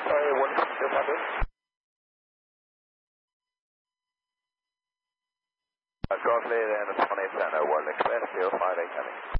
Sorry, 1,200. Golf Lady and 2810 World Express 058 coming.